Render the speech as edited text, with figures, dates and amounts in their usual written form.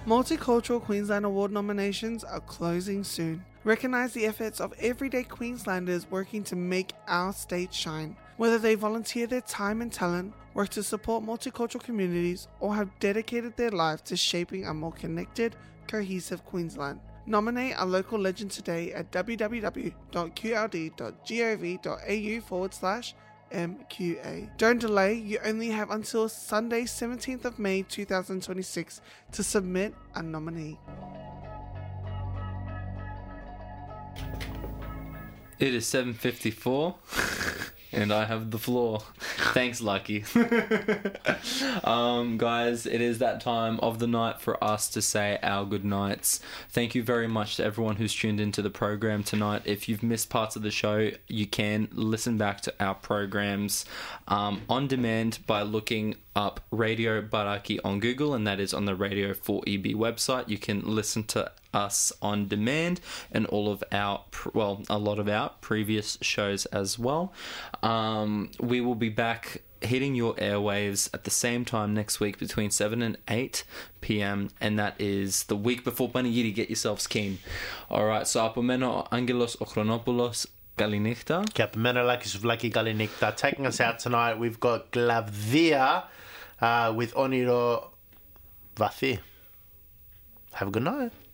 Multicultural Queensland Award nominations are closing soon. Recognise the efforts of everyday Queenslanders working to make our state shine. Whether they volunteer their time and talent, work to support multicultural communities, or have dedicated their life to shaping a more connected, cohesive Queensland. Nominate a local legend today at www.qld.gov.au/MQA. Don't delay, you only have until Sunday 17th of May 2026 to submit a nominee. It is 7:54 and I have the floor. Thanks, Lucky. Guys, it is that time of the night for us to say our good nights. Thank you very much to everyone who's tuned into the program tonight. If you've missed parts of the show, you can listen back to our programs on demand by looking up Radio Baraki on Google, and that is on the Radio 4EB website. You can listen to us on demand and all of our, a lot of our previous shows as well. We will be back hitting your airwaves at the same time next week between 7 and 8 p.m. and that is the week before Panigiri. Get yourselves keen. Alright, so apomeno Angelos Ochronopoulos Galinikta. Kapimeno Lakis Vlaki Galinikta. Taking us out tonight, we've got Glavdia with Oniro Vathi. Have a good night.